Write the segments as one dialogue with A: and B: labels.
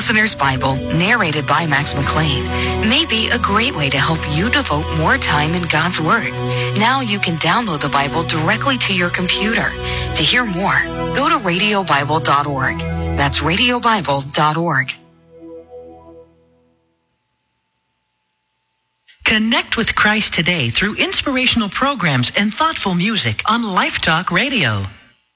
A: Listener's Bible, narrated by Max McLean, may be a great way to help you devote more time in God's Word. Now you can download the Bible directly to your computer. To hear more, go to radiobible.org. That's radiobible.org.
B: Connect with Christ today through inspirational programs and thoughtful music on Life Talk Radio.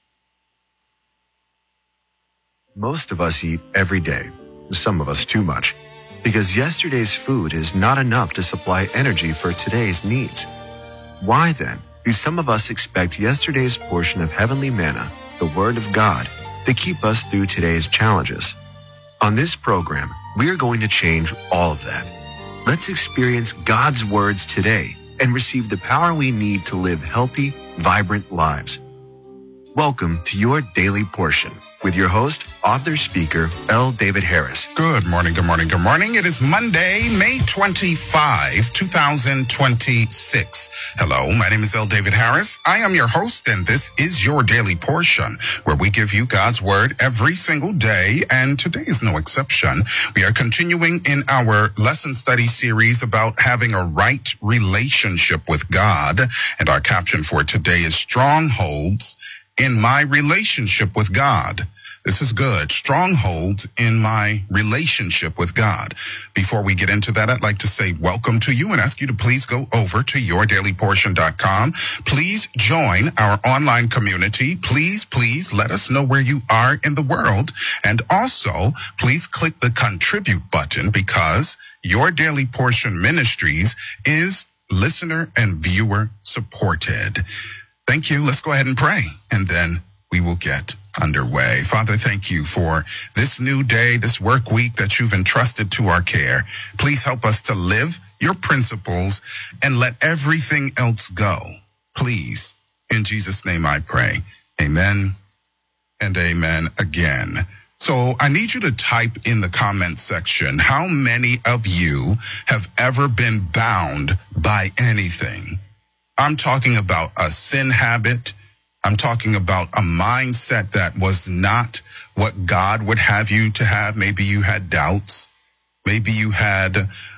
C: Most of us eat every day, some of us too much, because yesterday's food is not enough to supply energy for today's needs. Why then do some of us expect yesterday's portion of heavenly manna, the Word of God, to keep us through today's challenges? On this program, we are going to change all of that. Let's experience God's words today and receive the power we need to live healthy, vibrant lives. Welcome to your Daily Portion with your host, author, speaker, L. David Harris.
D: Good morning, good morning, good morning. It is Monday, May 25, 2026. Hello, my name is L. David Harris. I am your host, and this is your Daily Portion, where we give you God's Word every single day, and today is no exception. We are continuing in our lesson study series about having a right relationship with God, and our caption for today is Strongholds in my relationship with God. This is good. Strongholds in my relationship with God. Before we get into that, I'd like to say welcome to you and ask you to please go over to yourdailyportion.com. Please join our online community. Please let us know where you are in the world. And also, please click the contribute button, because Your Daily Portion Ministries is listener and viewer supported. Thank you. Let's go ahead and pray, and then we will get underway. Father, thank you for this new day, this work week that you've entrusted to our care. Please help us to live your principles and let everything else go. Please, in Jesus' name I pray. Amen and amen again. So I need you to type in the comment section, how many of you have ever been bound by anything? I'm talking about a sin habit. I'm talking about a mindset that was not what God would have you to have. Maybe you had doubts. Maybe you had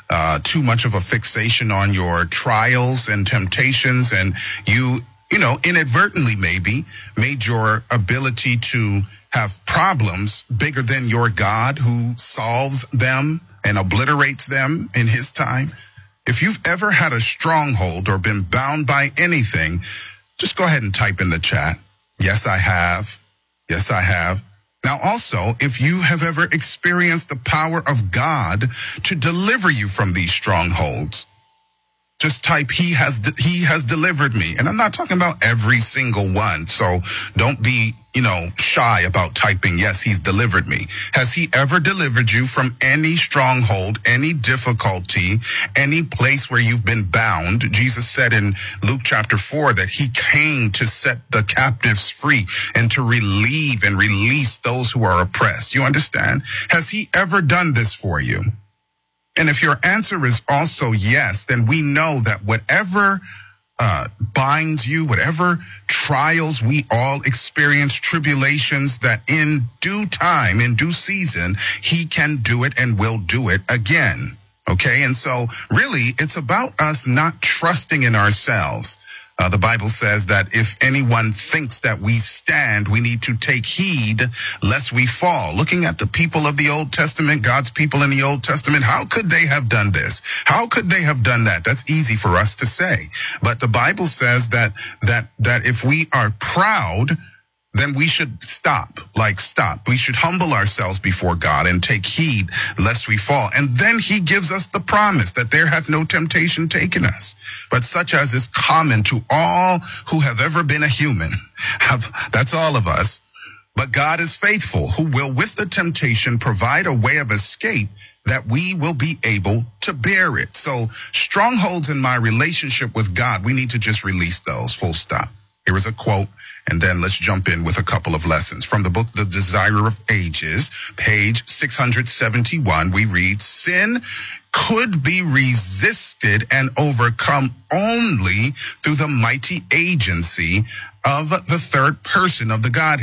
D: too much of a fixation on your trials and temptations, and you inadvertently maybe made your ability to have problems bigger than your God, who solves them and obliterates them in his time. If you've ever had a stronghold or been bound by anything, just go ahead and type in the chat. Yes, I have. Yes, I have. Now, also, if you have ever experienced the power of God to deliver you from these strongholds, just type, he has delivered me. And I'm not talking about every single one. So don't be, shy about typing, yes, he's delivered me. Has he ever delivered you from any stronghold, any difficulty, any place where you've been bound? Jesus said in Luke chapter 4 that he came to set the captives free and to relieve and release those who are oppressed. You understand? Has he ever done this for you? And if your answer is also yes, then we know that whatever binds you, whatever trials we all experience, tribulations, that in due time, in due season, he can do it and will do it again. Okay? And so really, it's about us not trusting in ourselves. The Bible says that if anyone thinks that we stand, we need to take heed lest we fall. Looking at the people of the Old Testament, God's people in the Old Testament, how could they have done this? How could they have done that? That's easy for us to say. But the Bible says that if we are proud, then we should stop. We should humble ourselves before God and take heed lest we fall. And then he gives us the promise that there hath no temptation taken us, but such as is common to all who have ever been a human. That's all of us. But God is faithful, who will with the temptation provide a way of escape that we will be able to bear it. So strongholds in my relationship with God, we need to just release those, full stop. Here is a quote, and then let's jump in with a couple of lessons. From the book, The Desire of Ages, page 671, we read, sin could be resisted and overcome only through the mighty agency of the third person of the Godhead.